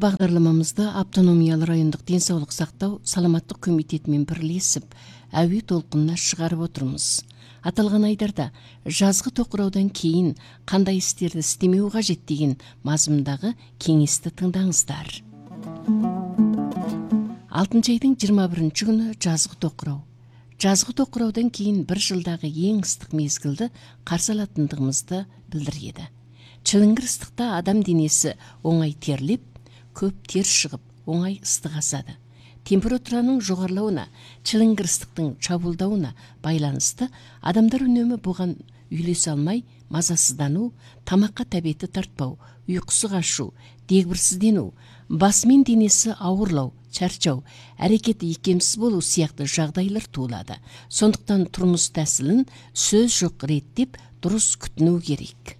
бағдарламамызды автономиялы райондық денсаулық сақтау саламаттық комитетімен бірлесіп әуе толқынына шығарып отырмыз. Аталған айдарда жазғы тоқыраудан кейін қандай істерді істемеу қажет деген мазмұндағы кеңесті тыңдаңыздар. 6 айдың 21 күні жазғы тоқырау. Жазғы тоқыраудан кейін бір жылдағы ең ыстық мезгілді қарсы алатындығымызды білдіреді. Чылыңгыр ыстықта адам денесі оңай терлеп, көп тер шығып, оңай ыстық асады. Температураның жоғарылауына, чылыңгыр ыстықтың чабылдауына байланысты адамдар үнемі бұған үйлесе алмай, мазасыздану, тамаққа тәбеті тартпау, ұйқысы қашу, дегбірсіздену, басымен денесі ауырлау, чарчау, әрекеті икемсіз болу сияқты жағдайлар туылады. Сондықтан тұрмыс тәсілін сөз жоқ реттеп дұрыс күтіну керек.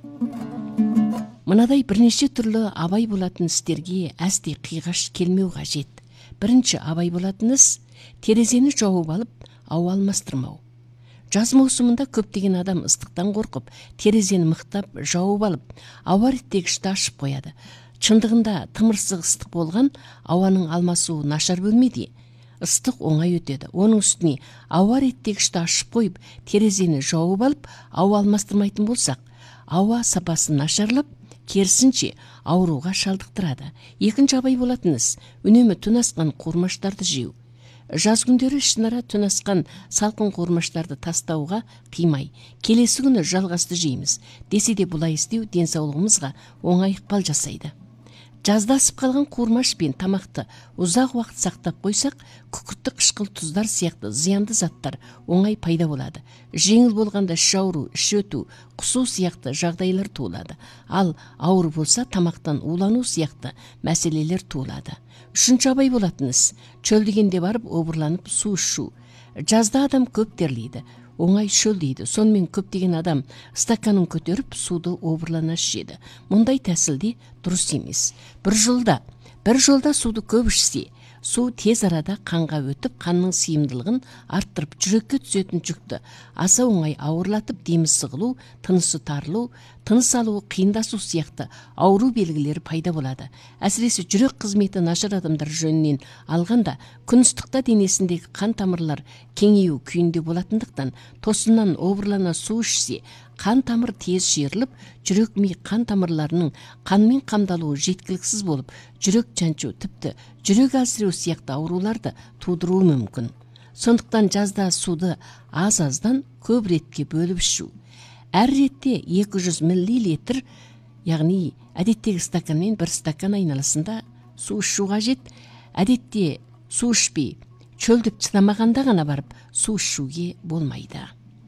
Мынадай бірнеше түрлі абай болатын істерге әсте қиғаш келмеу қажет. Бірінші абай болатын іс терезені жауып алып, ауа алмастырмау. Жаз маусымында көптеген адам ыстықтан қорқып, терезені мықтап жауып алып, ауа реттегішті ашып қояды. Шындығында тымырсық ыстық болған, ауаның алмасуы нашар бөлмеде. Ыстық оңай өтеді. Оның үстіне ауа реттегішті ашып қойып, терезені жауып алып, ауа алмастырмайтын болсақ, ауа сапасы нашарлап, керісінше ауруға шалдықтырады. Екінші абай болатын іс үнемі түнасқан қуырмаштарды жеу. Жаз күндері ішінара түнасқан салқын қуырмаштарды тастауға қимай, келесі күні жалғасты жейміз. Десе де бұлай істеу денсаулығымызға оңай ықпал жасайды. Жазда асып қалған қуырмаш пен тамақты ұзақ уақыт сақтап қойсақ, күкіртті қышқыл тұздар сияқты зиянды заттар оңай пайда болады. Жеңіл болғанда іш ауру, іш өту, құсу сияқты жағдайлар туылады. Ал ауыр болса тамақтан улану сияқты мәселелер туылады. Үшінші абай болатын іс чөлдегенде барып обырланып су ішу. Жазда адам көп терлейді, оңай шөлдейді. Сонымен көптеген адам стаканын көтеріп суды обырлана ішеді. Мұндай тәсілде дұрыс емес. Bir жолда суды көп ішсе, су тез арада қанға өтіп, қанның сыйымдылығын арттырып, жүрекке түсетін жүкті аса оңай ауырлатып, демі сығылу, тынысы тарылу, тыныс алуы қиындасу сияқты ауру белгілері пайда болады. Әсіресе жүрек қызметі нашар адамдар жөнінен алғанда, күн ыстықта денесіндегі қан тамырлар кеңею күйінде болатындықтан, тосыннан обырлана су ішсе, қан тамыр тез жиырылып, жүрек ми қан тамырларының қанмен қамдалуы жеткіліксіз болып, жүрек жаншу, тіпті жүрек әлсіреу сияқты ауруларды тудыруы мүмкін. Сондықтан жазда суды аз-аздан көп ретке бөліп ішу. Әр ретте 200 мл, яғни әдеттегі стаканмен 1 стакан айналасында су ішу қажет. Әдетте су ішпей, чөлдік шыдамағанда ғана барып су ішуге болмайды.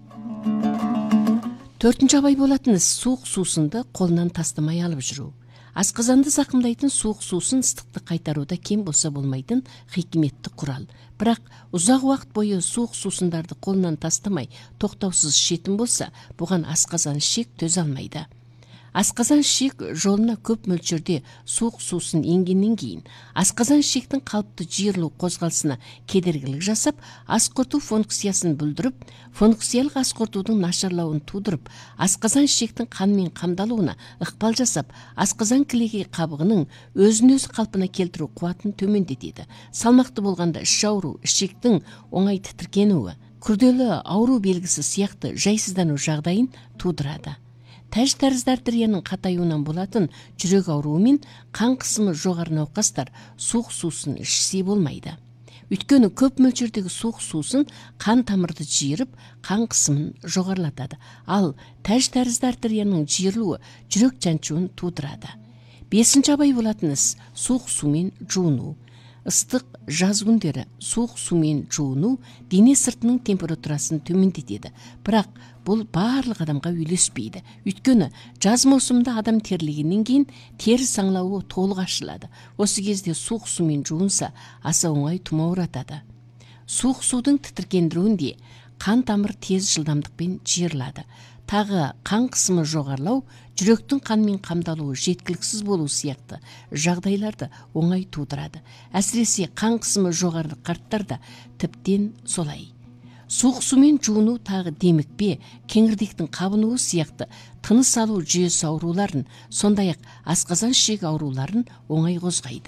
Төртінші абай болатын іс суық сусынды қолынан тастамай алып жүру. Асқазанды зақымдайтын суық сусын ыстықты қайтаруда кем болса болмайтын хикметті құрал. Бірақ ұзақ уақыт бойы суық сусындарды қолынан тастамай, тоқтаусыз ішетін болса, бұған асқазан ішек төзе алмайды. Асқазан ішек жолына көп мөлшерде суық сусын енгеннен кейін, асқазан ішектің қалыпты жиырылу қозғалысына кедергілік жасап, ас қорыту функциясын бүлдіріп, функциялық ас қорытудың нашарлауын тудырып, асқазан ішектің қанмен қамдалуына ықпал жасап, асқазан кілегей қабығының өзін-өзі қалпына келтіру қуатын төмендетеді. Салмақты болғанда іш ауру, ішектің оңай тітіркенуі, күрделі ауру белгісі сияқты жайсыздану жағдайын тудырады. Тәж тәрізді артерияның қатаюынан болатын жүрек ауруы мен қан қысымы жоғары науқастар суық сусын ішсе болмайды. Өйткені көп мөлшердегі суық сусын қан тамырды жиырып, қан қысымын жоғарылатады. Ал тәж тәрізді артерияның жиырылуы жүрек жаншуын тудырады. 5-ші абай болатын іс суық сумен жуыну. Ыстық жаз күндері суық сумен жуыну дене сыртының температурасын төмендетеді. Бірақ бұл барлық адамға үйлеспейді. Өйткені жаз маусымында адам терлегеннен кейін тері саңлауы толық ашылады. Осы кезде суық сумен жуынса, аса оңай тұмауратады. Суық судың тітіркендіруінде қан тамыр тез жылдамдықпен жиырылады. Тағы қан қысымы жоғарылау, жүректің қанмен қамдалуы жеткіліксіз болу сияқты жағдайларды оңай тудырады. Әсіресе қан қысымы жоғары қарттарда тіптен солай. Суық сумен жуыну тағы демікпе, кеңірдектің қабынуы сияқты тыныс алу жүйесі ауруларын, сондай-ақ асқазан ішегі ауруларын оңай қозғайды.